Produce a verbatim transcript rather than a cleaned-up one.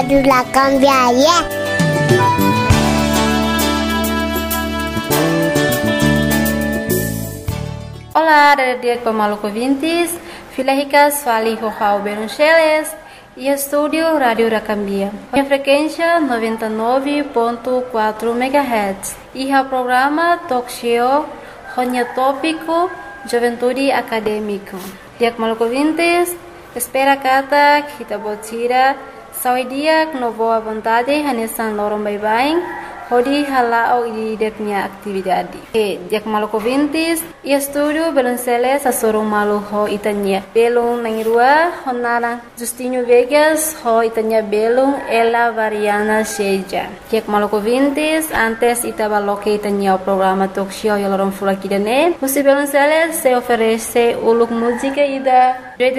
La cambiaria. Olá, dia Pamaluco ouvintes, Filahicas Fali Rohau Beruncheles e estúdio Rádio Racambia. A frequência noventa e nove ponto quatro megahertz e o programa Talk Show Ronya Tópico Juventude Acadêmico. Dia Pamaluco ouvintes, espera kata kita botira saudia no boa vontade hanesan lorong bye-bye. Hodi halao di dia punya aktividade. E dia Pamaluco ouvintes, e estúdio Belunceles a sorong malu ho itanya. Belung nangirua honara Justinho Vegas ho itanya belung ela variana seja. Dia Pamaluco ouvintes, antes ita baloque itanya o programa talk show ya lorong fula kidane. Musi Belunceles se oferece uluk música ida